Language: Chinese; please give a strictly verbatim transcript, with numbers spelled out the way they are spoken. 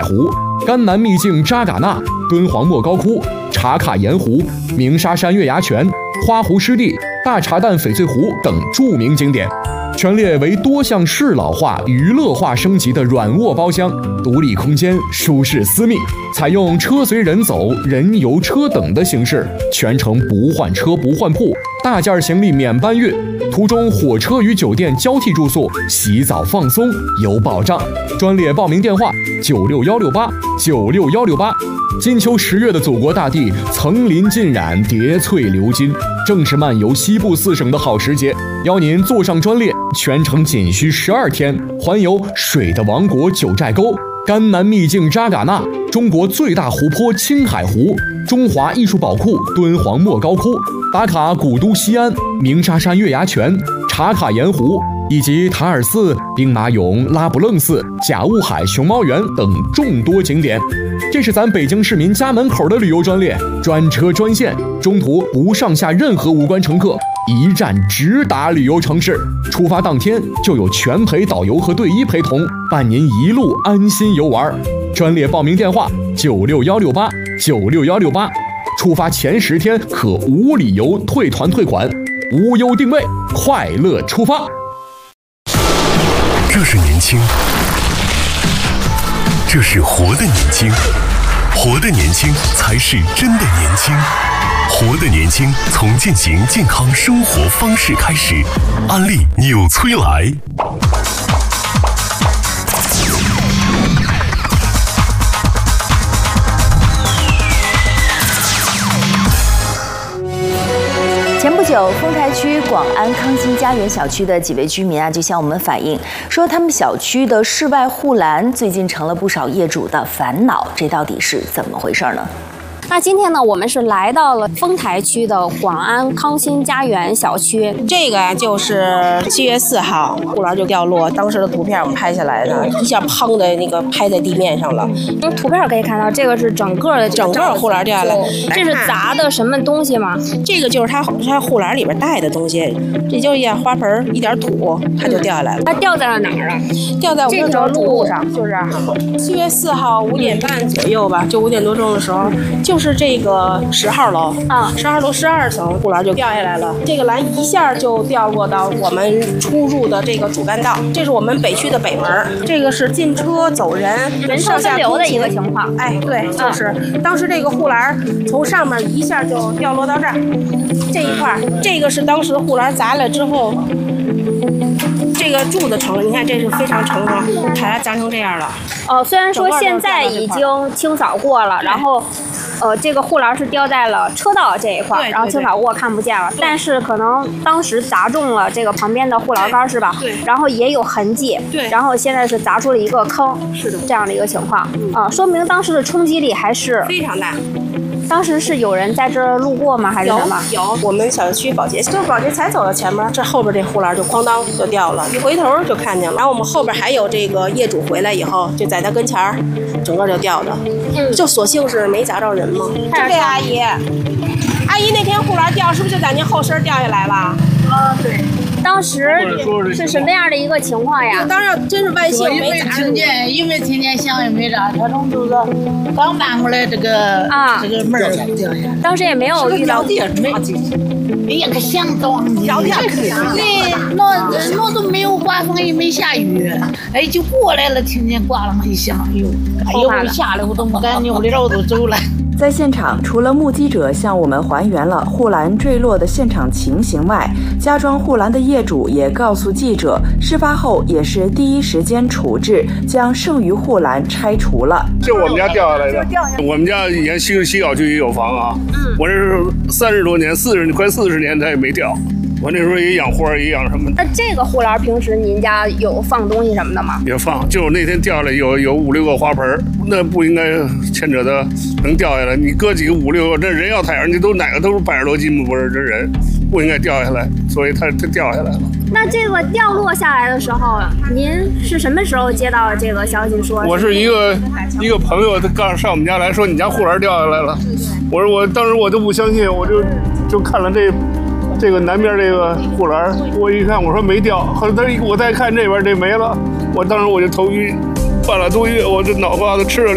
湖、甘南秘境扎尕那、敦煌莫高窟、茶卡盐湖、鸣沙山月牙泉、花湖湿地、大茶蛋翡翠湖等著名景点。全列为多项适老化、娱乐化升级的软卧包厢，独立空间，舒适私密，采用车随人走、人游车等的形式，全程不换车不换铺，大件行李免搬运，途中火车与酒店交替住宿，洗澡放松有保障。专列报名电话：九六幺六八九六幺六八。金秋十月的祖国大地，层林尽染，叠翠流金，正是漫游西部四省的好时节。邀您坐上专列，全程仅需十二天，环游水的王国九寨沟、甘南秘境扎尕那、中国最大湖泊青海湖、中华艺术宝库敦煌莫高窟、打卡古都西安、鸣沙山月牙泉、茶卡盐湖，以及塔尔寺、兵马俑、拉卜楞寺、甲雾海熊猫园等众多景点。这是咱北京市民家门口的旅游专列，专车专线，中途不上下任何无关乘客，一站直达旅游城市。出发当天就有全陪导游和队医陪同，伴您一路安心游玩。专列报名电话：九六幺六八九六幺六八。出发前十天可无理由退团退款，无忧定位，快乐出发。 这是年轻，这是活的年轻，活的年轻才是真的年轻。活的年轻从践行健康生活方式开始。安利纽崔莱。 前不久，丰台区广安康欣家园小区的几位居民啊，就向我们反映说，他们小区的室外护栏最近成了不少业主的烦恼，这到底是怎么回事呢？ 那今天呢，我们是来到了丰台区的广安康欣家园小区。 这个就是七月四号护栏就掉落，当时的图片我们拍下来的，一下砰的那个拍在地面上了。 从图片可以看到，这个是整个的整个护栏掉下来。 这是砸的什么东西吗？ 这个就是它它护栏里边带的东西，这就一点花盆一点土，它就掉下来了。 它掉在了哪儿啊？ 掉在我们这条路上， 就是七月四号五点半左右吧，就五点多钟的时候，就。就是这个十号楼啊，十号楼十二层护栏就掉下来了，这个栏一下就掉落到我们出入的这个主干道，这是我们北区的北门，这个是进车走人人车分流的一个情况。 哎，对，就是、嗯、当时这个护栏从上面一下就掉落到这儿，这一块，这个是当时护栏砸了之后。这个柱子成了，你看这是非常成了，把它砸成这样了。 哦，虽然说现在已经清扫过了，然后，呃，这个护栏是掉在了车道这一块，然后清扫过看不见了，但是可能当时砸中了这个旁边的护栏杆是吧？ 对。 然后也有痕迹。 对。 然后现在是砸出了一个坑。 是的。 这样的一个情况啊，说明当时的冲击力还是非常大。 当时是有人在这儿路过吗？还是什么？ 有，有我们小区保洁，就保洁才走到前面，这后边这护栏就哐当就掉了，一回头就看见了。然后我们后边还有这个业主回来以后，就在他跟前儿，整个就掉的，嗯，就所幸是没砸着人嘛。就这阿姨，阿姨那天护栏掉，是不是就在您后身掉下来了？ 啊，对。当时是什么样的一个情况呀？ 当然真是万幸没砸听见，因为听见响也没砸，他从就是刚搬过来这个啊这个门儿掉下来。 当时也没有遇到没。哎呀，可响动！脚底对，那那都没有刮风也没下雨，哎，就过来了，听见呱啷一响，哎呦，哎呦，我吓得我都没敢扭的着我都走了。 在现场，除了目击者向我们还原了护栏坠落的现场情形外，加装护栏的业主也告诉记者，事发后也是第一时间处置，将剩余护栏拆除了。 就我们家掉下来的，我们家以前西西郊区也有房啊，嗯，我这是三十多年，四十快四十年它也没掉。我那时候也养花，也养什么。 那这个护栏平时您家有放东西什么的吗？ 也放，就那天掉下来有有五六个花盆，那不应该牵扯的能掉下来。你搁几个五六个，这人要太阳，你都哪个都是百十多斤不是？这人不应该掉下来，所以它它掉下来了。 那这个掉落下来的时候，您是什么时候接到这个消息说？ 我是一个一个朋友，他刚上我们家来说你家护栏掉下来了。我说我当时我都不相信，我就就看了这。这个南边这个护栏，我一看，我说没掉，后来我再看这边这没了，我当时我就头晕，犯了多晕，我这脑瓜子吃了。